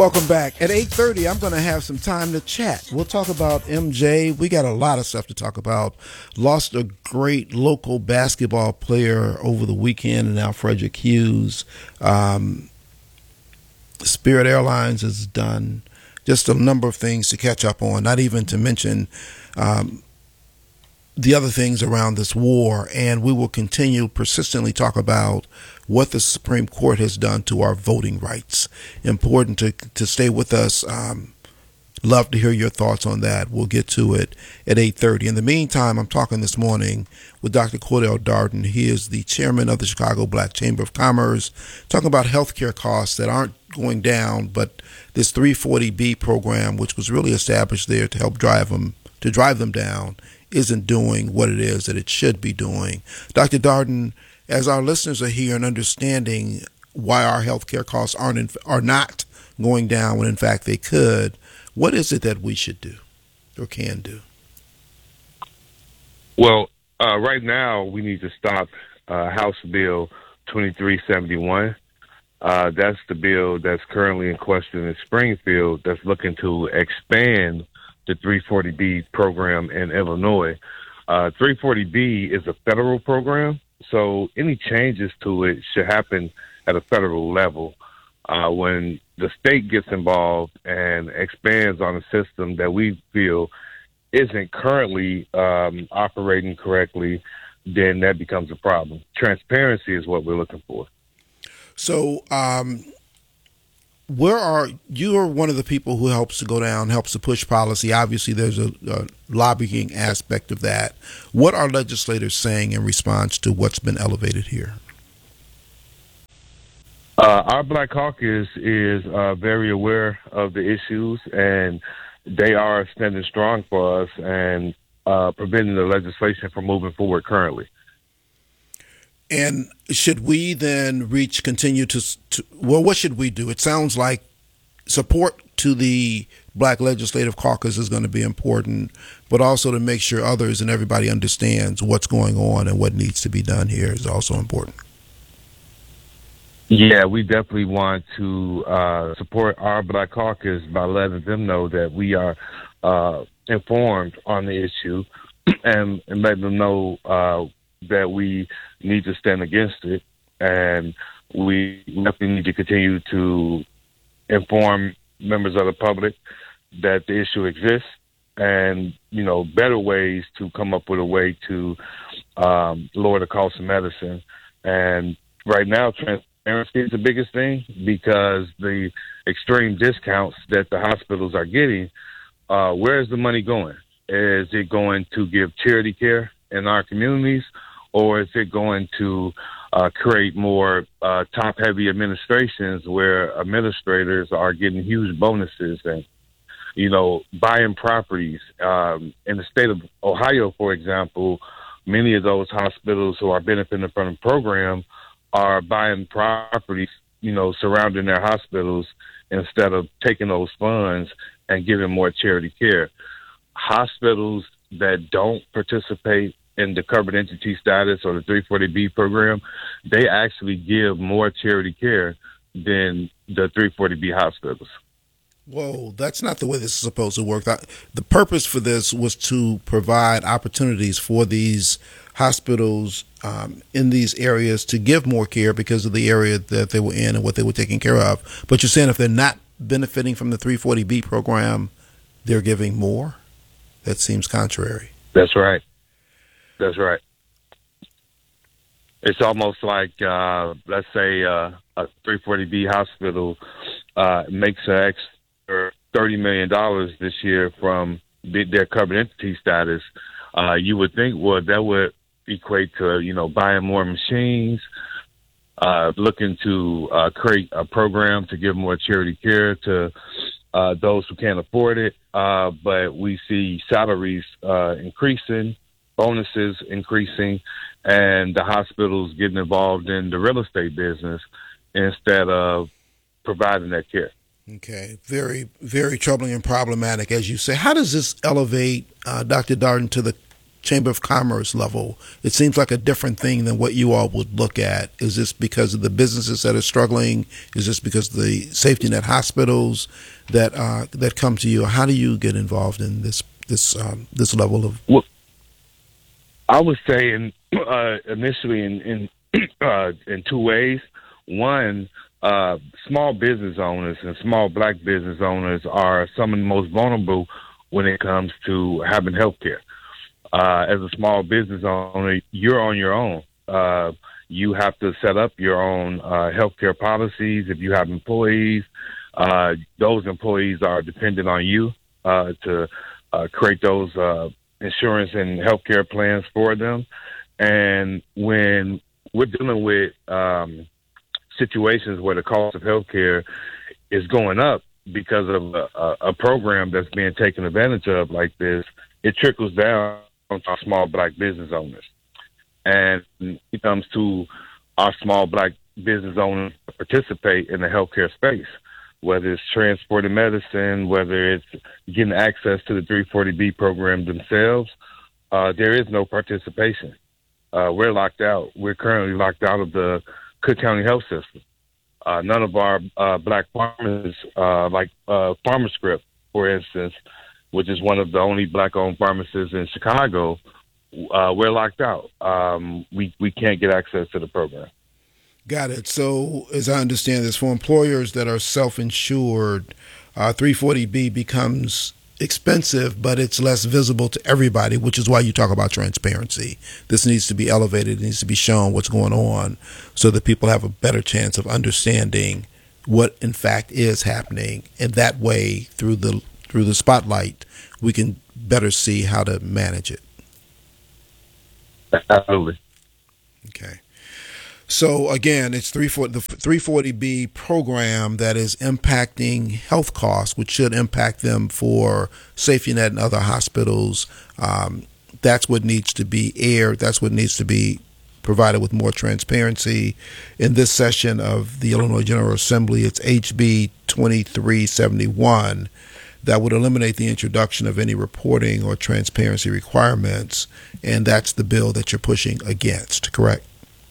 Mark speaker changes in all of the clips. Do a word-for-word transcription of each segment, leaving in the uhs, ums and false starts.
Speaker 1: Welcome back. At eight thirty, I'm going to have some time to chat. We'll talk about M J. We got a lot of stuff to talk about. Lost a great local basketball player over the weekend, and now Frederick Hughes. Um, Spirit Airlines has done just a number of things to catch up on, not even to mention um, the other things around this war. And we will continue persistently talk about what the Supreme Court has done to our voting rights. Important to to stay with us. Um, love to hear your thoughts on that. We'll get to it at eight thirty. In the meantime, I'm talking this morning with Doctor Cordell Darden. He is the chairman of the Chicago Black Chamber of Commerce, talking about healthcare costs that aren't going down, but this three forty B program, which was really established there to help drive them to drive them down, isn't doing what it is that it should be doing. Doctor Darden, as our listeners are here and understanding why our healthcare costs aren't in, are not going down when in fact they could, what is it that we should do or can do?
Speaker 2: Well, uh, right now we need to stop uh, House Bill twenty-three seventy-one. Uh, that's the bill that's currently in question in Springfield that's looking to expand the three forty B program in Illinois. Uh, three forty B is a federal program, so any changes to it should happen at a federal level. Uh, when the state gets involved and expands on a system that we feel isn't currently um, operating correctly, then that becomes a problem. Transparency is what we're looking for.
Speaker 1: So, um, where are you? Are one of the people who helps to go down, helps to push policy. Obviously, there's a, a lobbying aspect of that. What are legislators saying in response to what's been elevated here?
Speaker 2: Uh, our Black Caucus is uh, very aware of the issues, and they are standing strong for us and uh, preventing the legislation from moving forward currently.
Speaker 1: And should we then reach, continue to, to, well, what should we do? It sounds like support to the Black Legislative Caucus is going to be important, but also to make sure others and everybody understands what's going on and what needs to be done here is also important.
Speaker 2: Yeah, we definitely want to uh, support our Black Caucus by letting them know that we are uh, informed on the issue and, and letting them know uh, that we need to stand against it, and we definitely need to continue to inform members of the public that the issue exists and, you know, better ways to come up with a way to um, lower the cost of medicine. And right now, transparency is the biggest thing because the extreme discounts that the hospitals are getting, uh, where is the money going? Is it going to give charity care in our communities, or is it going to uh, create more uh, top-heavy administrations where administrators are getting huge bonuses and, you know, buying properties? Um, in the state of Ohio, for example, many of those hospitals who are benefiting from the program are buying properties, you know, surrounding their hospitals instead of taking those funds and giving more charity care. Hospitals that don't participate in the covered entity status or the three forty B program, they actually give more charity care than the three forty B hospitals.
Speaker 1: Whoa, that's not the way this is supposed to work. The purpose for this was to provide opportunities for these hospitals um, in these areas to give more care because of the area that they were in and what they were taking care of. But you're saying if they're not benefiting from the three forty B program, they're giving more? That seems contrary.
Speaker 2: That's right. That's right. It's almost like, uh, let's say, uh, a three forty B hospital uh, makes an extra thirty million dollars this year from the, their covered entity status. Uh, you would think, well, that would equate to, you know, buying more machines, uh, looking to uh, create a program to give more charity care to uh, those who can't afford it. Uh, but we see salaries uh, increasing, bonuses increasing, and the hospitals getting involved in the real estate business instead of providing that care.
Speaker 1: Okay, very, very troubling and problematic, as you say. How does this elevate, uh, Doctor Darden, to the Chamber of Commerce level, it seems like a different thing than what you all would look at. Is this because of the businesses that are struggling? Is this because of the safety net hospitals that uh, that come to you? How do you get involved in this this um, this level of?
Speaker 2: Well, I would say in, uh, initially in in, uh, in two ways. One, uh, small business owners and small black business owners are some of the most vulnerable when it comes to having health care. Uh, as a small business owner, you're on your own. Uh, you have to set up your own uh, healthcare policies. If you have employees, uh, those employees are dependent on you uh, to uh, create those uh, insurance and healthcare plans for them. And when we're dealing with um, situations where the cost of healthcare is going up because of a, a program that's being taken advantage of like this, it trickles down to our small black business owners. And it comes to our small black business owners to participate in the healthcare space, whether it's transporting medicine, whether it's getting access to the three forty B program themselves. Uh, there is no participation. Uh, we're locked out. We're currently locked out of the Cook County health system. Uh, none of our uh, black farmers, uh, like uh, PharmaScript, for instance, which is one of the only black-owned pharmacies in Chicago, uh, we're locked out. Um, we, we can't get access to the program.
Speaker 1: Got it. So, as I understand this, for employers that are self-insured, uh, three forty B becomes expensive, but it's less visible to everybody, which is why you talk about transparency. This needs to be elevated. It needs to be shown what's going on so that people have a better chance of understanding what, in fact, is happening. And that way, through the through the spotlight, we can better see how to manage it.
Speaker 2: Absolutely.
Speaker 1: Okay. So again, it's three forty, the three forty B program that is impacting health costs, which should impact them for Safety Net and other hospitals. Um, that's what needs to be aired. That's what needs to be provided with more transparency. In this session of the Illinois General Assembly, it's H B twenty-three seventy-one. That would eliminate the introduction of any reporting or transparency requirements, and that's the bill that you're pushing against, correct?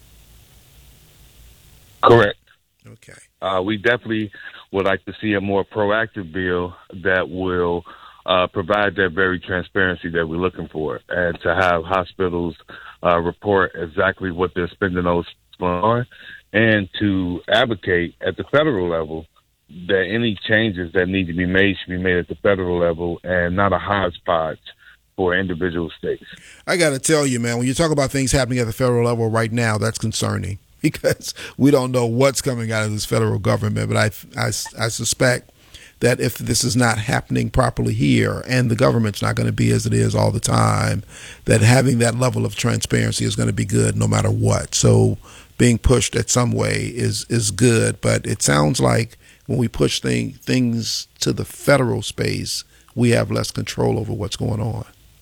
Speaker 2: Correct.
Speaker 1: Okay.
Speaker 2: Uh, we definitely would like to see a more proactive bill that will uh, provide that very transparency that we're looking for, and to have hospitals uh, report exactly what they're spending those funds on, and to advocate at the federal level that any changes that need to be made should be made at the federal level and not a hodgepodge for individual states. I
Speaker 1: got to tell you, man, when you talk about things happening at the federal level right now, that's concerning because we don't know what's coming out of this federal government. But I, I, I suspect that if this is not happening properly here and the government's not going to be as it is all the time, that having that level of transparency is going to be good no matter what. So being pushed at some way is, is good, but it sounds like when we push thing, things to the federal space, we have less control over what's going on.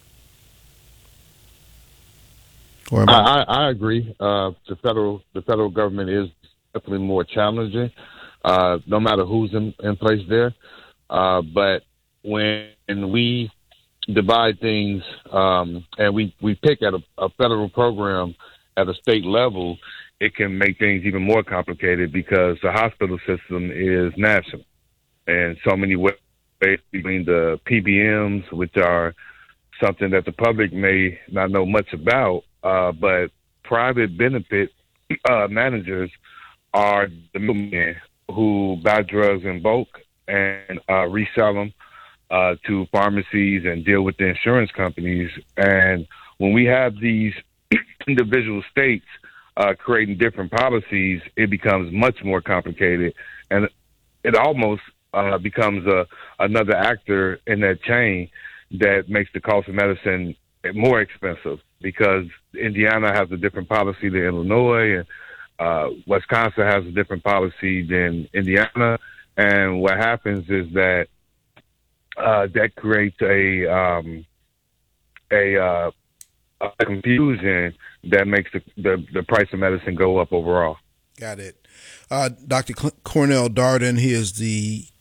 Speaker 2: Or am I-, I, I agree. Uh, the federal the federal government is definitely more challenging, uh, no matter who's in, in place there. Uh, but when we divide things um, and we, we pick at a, a federal program at a state level, it can make things even more complicated because the hospital system is national. And so many ways between the P B Ms, which are something that the public may not know much about, uh, but private benefit uh, managers are the middlemen who buy drugs in bulk and uh, resell them uh, to pharmacies and deal with the insurance companies. And when we have these individual states Uh, creating different policies, it becomes much more complicated, and it almost uh, becomes a another actor in that chain that makes the cost of medicine more expensive because Indiana has a different policy than Illinois, and uh, Wisconsin has a different policy than Indiana. And what happens is that uh, that creates a um, a uh, a confusion that makes the, the, the price of medicine go up overall.
Speaker 1: Got it. Uh, Doctor Cornell Darden, he is the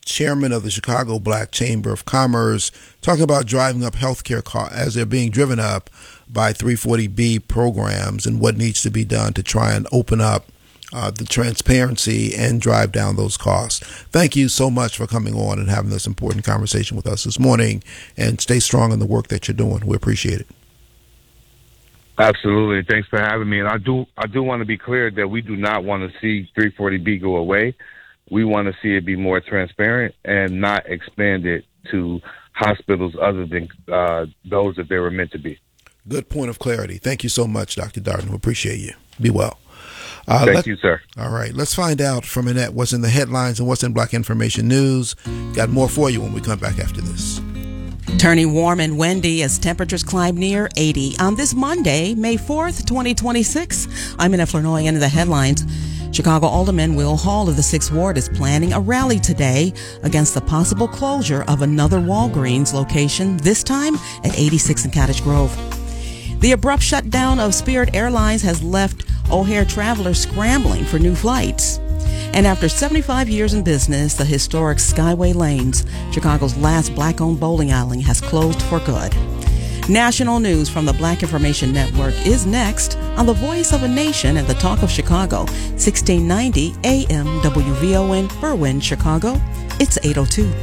Speaker 1: chairman of the Chicago Black Chamber of Commerce, talking about driving up healthcare costs as they're being driven up by three forty B programs and what needs to be done to try and open up uh, the transparency and drive down those costs. Thank you so much for coming on and having this important conversation with us this morning, and stay strong in the work that you're doing. We appreciate it.
Speaker 2: Absolutely. Thanks for having me. And I do I do want to be clear that we do not want to see three forty B go away. We want to see it be more transparent and not expanded to hospitals other than uh, those that they were meant to be.
Speaker 1: Good point of clarity. Thank you so much, Doctor Darden. We appreciate you. Be well.
Speaker 2: Uh, Thank you, sir.
Speaker 1: All right. Let's find out from Annette what's in the headlines and what's in Black Information News. Got more for you when we come back after this.
Speaker 3: Turning warm and windy as temperatures climb near eighty on this Monday, May fourth, twenty twenty-six. I'm Annette Flournoy, and in the headlines. Chicago Alderman Will Hall of the Sixth Ward is planning a rally today against the possible closure of another Walgreens location, this time at eighty-six in Cottage Grove. The abrupt shutdown of Spirit Airlines has left O'Hare travelers scrambling for new flights. And after seventy-five years in business, the historic Skyway Lanes, Chicago's last black-owned bowling alley, has closed for good. National news from the Black Information Network is next on the Voice of a Nation and the Talk of Chicago, sixteen ninety A M W V O N, Berwyn, Chicago. It's eight oh two.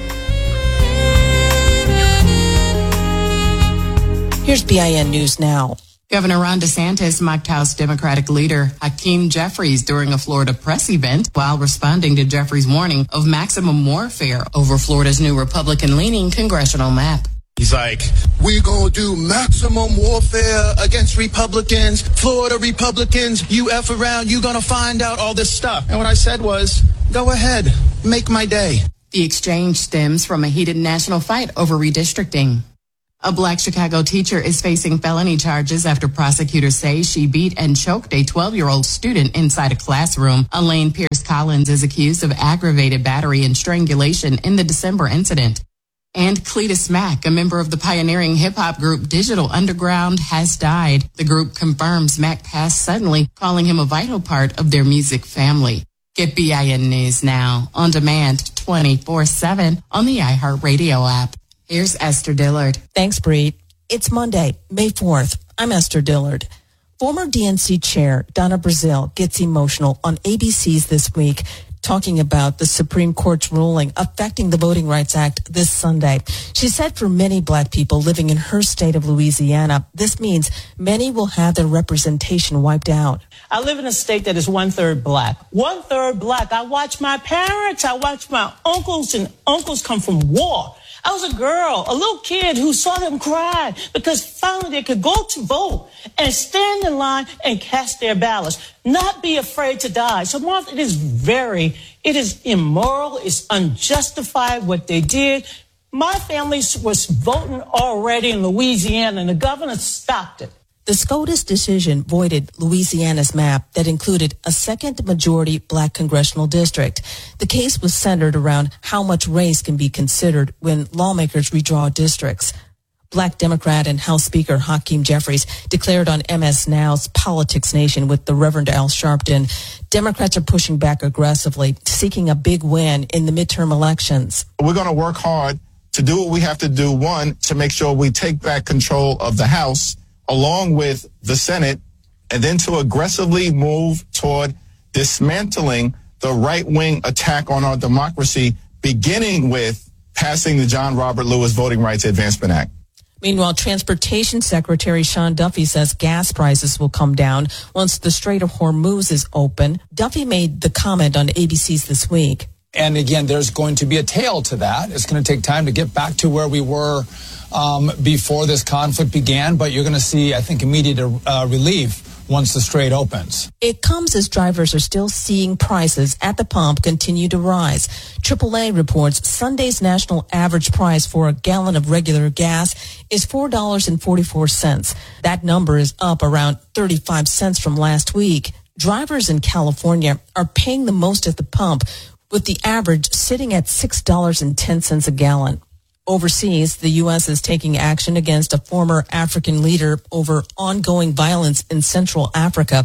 Speaker 4: Here's B I N News Now.
Speaker 5: Governor Ron DeSantis mocked House Democratic leader Hakeem Jeffries during a Florida press event while responding to Jeffries' warning of maximum warfare over Florida's new Republican-leaning congressional map.
Speaker 6: He's like, we're going to do maximum warfare against Republicans, Florida Republicans, you F around, you're going to find out all this stuff. And what I said was, go ahead, make my day.
Speaker 5: The exchange stems from a heated national fight over redistricting. A Black Chicago teacher is facing felony charges after prosecutors say she beat and choked a twelve-year-old student inside a classroom. Elaine Pierce Collins is accused of aggravated battery and strangulation in the December incident. And Cletus Mack, a member of the pioneering hip-hop group Digital Underground, has died. The group confirms Mack passed suddenly, calling him a vital part of their music family. Get B I N News now, on demand, twenty-four seven on the iHeartRadio app. Here's Esther Dillard.
Speaker 4: Thanks, Bree. It's Monday, May fourth. I'm Esther Dillard. Former D N C chair Donna Brazile gets emotional on A B C's This Week, talking about the Supreme Court's ruling affecting the Voting Rights Act this Sunday. She said for many Black people living in her state of Louisiana, this means many will have their representation wiped out.
Speaker 7: I live in a state that is one-third Black. One-third Black. I watch my parents, I watch my uncles, and uncles come from war. I was a girl, a little kid who saw them cry because finally they could go to vote and stand in line and cast their ballots, not be afraid to die. So, Martha, it is very, it is immoral, it's unjustified what they did. My family was voting already in Louisiana, and the governor stopped it.
Speaker 4: The SCOTUS decision voided Louisiana's map that included a second majority Black congressional district. The case was centered around how much race can be considered when lawmakers redraw districts. Black Democrat and House Speaker Hakeem Jeffries declared on M S Now's Politics Nation with the Reverend Al Sharpton, Democrats are pushing back aggressively, seeking a big win in the midterm elections.
Speaker 8: We're going to work hard to do what we have to do, one, to make sure we take back control of the House, along with the Senate, and then to aggressively move toward dismantling the right-wing attack on our democracy, beginning with passing the John Robert Lewis Voting Rights Advancement Act.
Speaker 4: Meanwhile, Transportation Secretary Sean Duffy says gas prices will come down once the Strait of Hormuz is open. Duffy made the comment on A B C's This Week.
Speaker 9: And again, there's going to be a tail to that. It's going to take time to get back to where we were um, before this conflict began, but you're going to see, I think, immediate uh, relief once the strait opens.
Speaker 4: It comes as drivers are still seeing prices at the pump continue to rise. triple A reports Sunday's national average price for a gallon of regular gas is four dollars and forty-four cents. That number is up around thirty-five cents from last week. Drivers in California are paying the most at the pump, with the average sitting at six dollars and ten cents a gallon. Overseas, the U S is taking action against a former African leader over ongoing violence in Central Africa.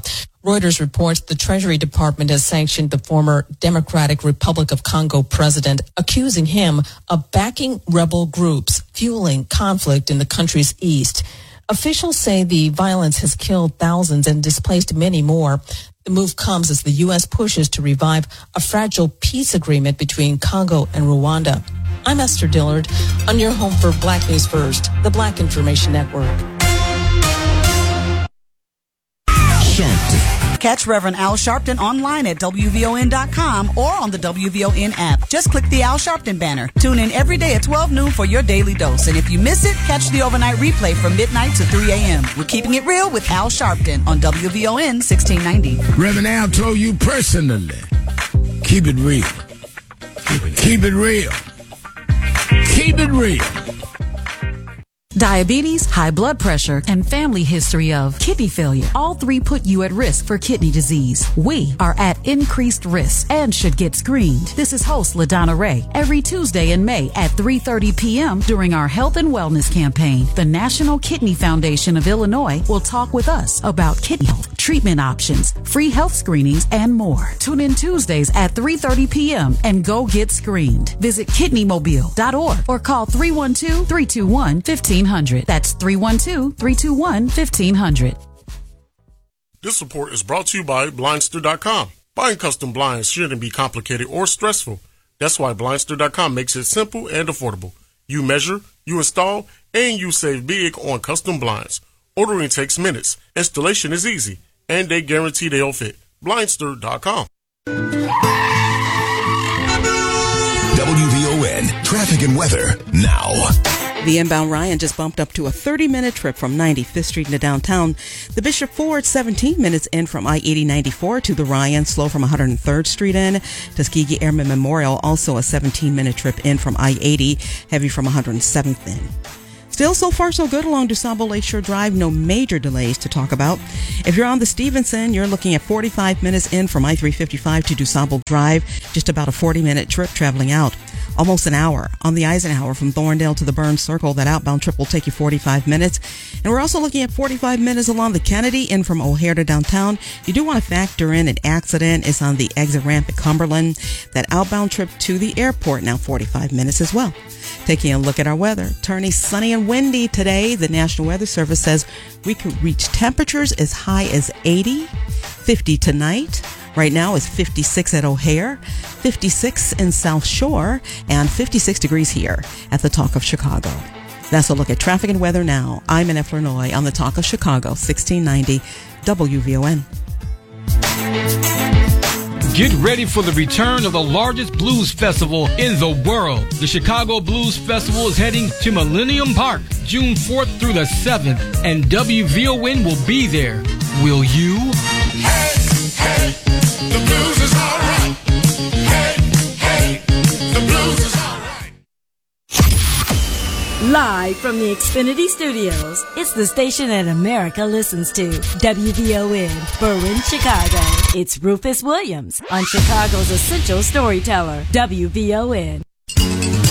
Speaker 4: Reuters reports the Treasury Department has sanctioned the former Democratic Republic of Congo president, accusing him of backing rebel groups, fueling conflict in the country's east. Officials say the violence has killed thousands and displaced many more. The move comes as the U S pushes to revive a fragile peace agreement between Congo and Rwanda. I'm Esther Dillard on your home for Black News First, the Black Information Network.
Speaker 10: Catch Reverend Al Sharpton online at W V O N dot com or on the W V O N app. Just click the Al Sharpton banner. Tune in every day at twelve noon for your daily dose. And if you miss it, catch the overnight replay from midnight to three a.m. We're keeping it real with Al Sharpton on W V O N sixteen ninety.
Speaker 11: Reverend Al told you personally, keep it real. Keep it real. Keep it real.
Speaker 12: Diabetes, high blood pressure, and family history of kidney failure. All three put you at risk for kidney disease. We are at increased risk and should get screened. This is host LaDonna Ray. Every Tuesday in May at three thirty p.m. during our health and wellness campaign, the National Kidney Foundation of Illinois will talk with us about kidney health, treatment options, free health screenings, and more. Tune in Tuesdays at three thirty p.m. and go get screened. Visit kidney mobile dot org or call three one two, three two one, one five zero zero. That's three one two, three two one, one five zero zero.
Speaker 13: This report is brought to you by Blindster dot com. Buying custom blinds shouldn't be complicated or stressful. That's why Blindster dot com makes it simple and affordable. You measure, you install, and you save big on custom blinds. Ordering takes minutes. Installation is easy, and they guarantee they'll fit. Blindster dot com.
Speaker 14: W V O N Traffic and Weather now.
Speaker 3: The inbound Ryan just bumped up to a thirty-minute trip from ninety-fifth Street into downtown. The Bishop Ford, seventeen minutes in from I eighty ninety-four to the Ryan, slow from one hundred third Street in. Tuskegee Airmen Memorial, also a seventeen-minute trip in from I eighty, heavy from one hundred seventh in. Still so far so good along DuSable Lakeshore Drive. No major delays to talk about. If you're on the Stevenson, you're looking at forty-five minutes in from I three fifty-five to DuSable Drive. Just about a forty-minute trip traveling out. Almost an hour on the Eisenhower from Thorndale to the Burns Circle. That outbound trip will take you forty-five minutes. And we're also looking at forty-five minutes along the Kennedy in from O'Hare to downtown. You do want to factor in an accident. It's on the exit ramp at Cumberland. That outbound trip to the airport, now forty-five minutes as well. Taking a look at our weather. Turning sunny and windy today. The National Weather Service says we could reach temperatures as high as eighty, fifty tonight. Right now it's fifty-six at O'Hare, fifty-six in South Shore, and fifty-six degrees here at the Talk of Chicago. That's a look at traffic and weather now. I'm Annette Flournoy on the Talk of Chicago, sixteen ninety W V O N.
Speaker 15: Get ready for the return of the largest blues festival in the world. The Chicago Blues Festival is heading to Millennium Park June fourth through the seventh, and W V O N will be there. Will you?
Speaker 16: Hey, hey, the blues is all right. Hey, hey, the blues is all right.
Speaker 17: Live from the Xfinity Studios, it's the station that America listens to. W V O N, Berwyn, Chicago. It's Rufus Williams on Chicago's essential storyteller, W V O N.